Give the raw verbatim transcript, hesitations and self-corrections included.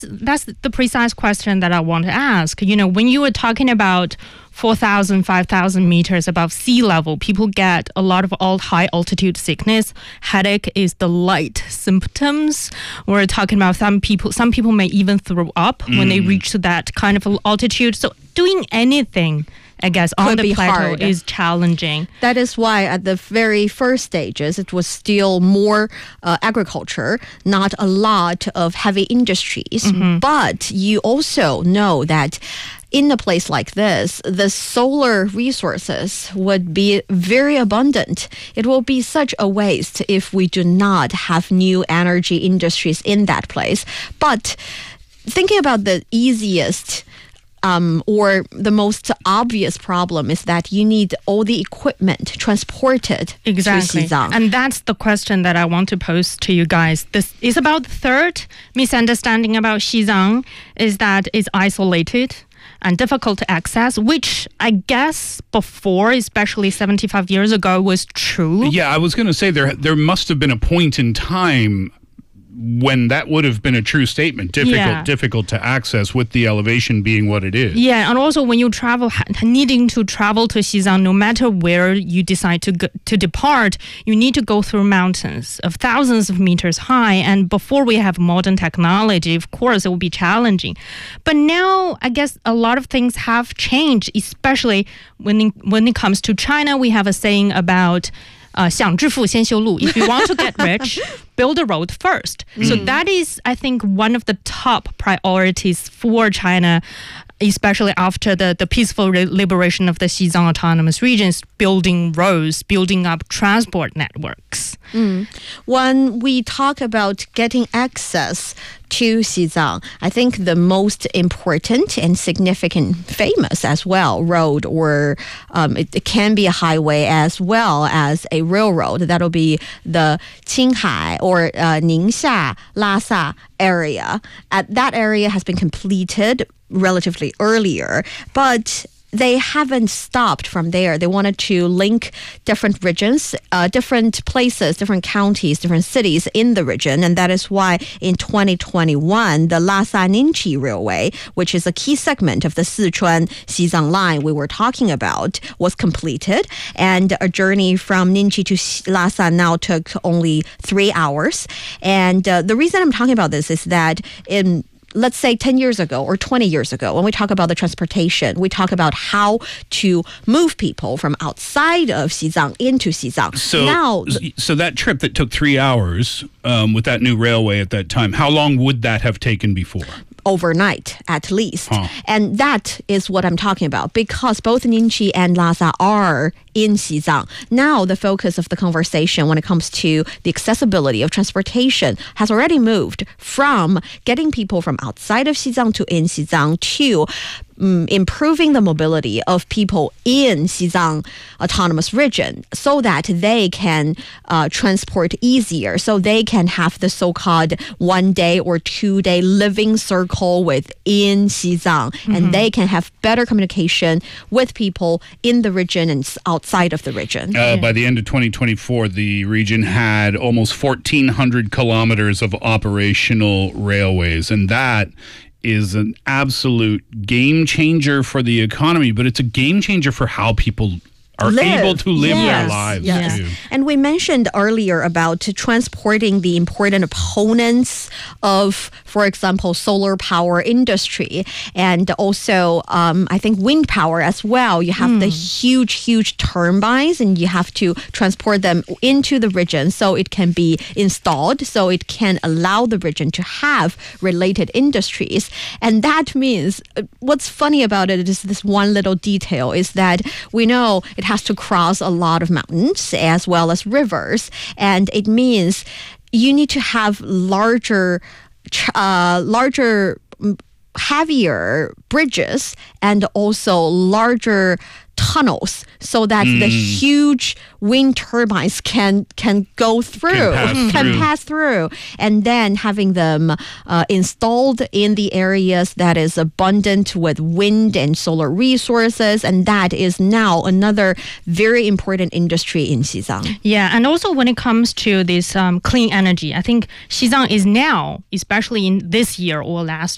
That's the precise question that I want to ask. You know, when you were talking about four thousand, five thousand meters above sea level, people get a lot of all high altitude sickness. Headache is the light symptoms. We're talking about some people, some people may even throw up mm. when they reach that kind of altitude. So doing anything, I guess, on the plateau hard. is challenging. That is why at the very first stages, it was still more uh, agriculture, not a lot of heavy industries. Mm-hmm. But you also know that in a place like this, the solar resources would be very abundant. It will be such a waste if we do not have new energy industries in that place. But thinking about the easiest Um, or the most obvious problem is that you need all the equipment transported exactly. to Xizang. And that's the question that I want to pose to you guys. This is about the third misunderstanding about Xizang, is that it's isolated and difficult to access, which I guess before, especially seventy-five years ago, was true. Yeah, I was going to say there there must have been a point in time when that would have been a true statement, difficult yeah. difficult to access, with the elevation being what it is. Yeah, and also when you travel, needing to travel to Xizang, no matter where you decide to go, to depart, you need to go through mountains of thousands of meters high, and before we have modern technology, of course, it will be challenging. But now, I guess a lot of things have changed, especially when it, when it comes to China. We have a saying about Uh, 想致富先修路. If you want to get rich, build a road first. Mm. So that is, I think, one of the top priorities for China, especially after the, the peaceful liberation of the Xizang Autonomous Regions, building roads, building up transport networks. Mm. When we talk about getting access to Xizang, I think the most important and significant, famous as well, road, or um, it, it can be a highway as well as a railroad. That'll be the Qinghai or uh, Ningxia, Lhasa area. At that area has been completed relatively earlier, but they haven't stopped from there. They wanted to link different regions, uh, different places, different counties, different cities in the region. And that is why in twenty twenty-one, the Lhasa-Ningxi Railway, which is a key segment of the Sichuan-Xizang line we were talking about, was completed. And a journey from Ningxi to Lhasa now took only three hours. And uh, the reason I'm talking about this is that in let's say ten years ago or twenty years ago, when we talk about the transportation, we talk about how to move people from outside of Xizang into Xizang. So, now, so that trip that took three hours um, with that new railway at that time, how long would that have taken before? Overnight, at least. Huh. And that is what I'm talking about, because both Ningxi and Lhasa are in Xizang. Now, the focus of the conversation when it comes to the accessibility of transportation has already moved from getting people from outside of Xizang to in Xizang to Um, improving the mobility of people in Xizang Autonomous Region so that they can uh, transport easier, so they can have the so-called one-day or two-day living circle within Xizang, mm-hmm. and they can have better communication with people in the region and outside of the region. Uh, yeah. By the end of twenty twenty-four, the region had almost fourteen hundred kilometers of operational railways, and that is an absolute game changer for the economy, but it's a game changer for how people are live. able to live yes. their lives. Yes. Too. And we mentioned earlier about transporting the important components of, for example, solar power industry, and also um, I think wind power as well. You have mm. the huge, huge turbines, and you have to transport them into the region so it can be installed, so it can allow the region to have related industries. And that means, what's funny about it is this one little detail is that we know it has to cross a lot of mountains as well as rivers, and it means you need to have larger, uh, larger, heavier bridges and also larger tunnels so that mm. the huge wind turbines can can go through, can pass, can through. pass through, and then having them uh, installed in the areas that is abundant with wind and solar resources, and that is now another very important industry in Xizang. Yeah, and also when it comes to this um, clean energy, I think Xizang is now, especially in this year or last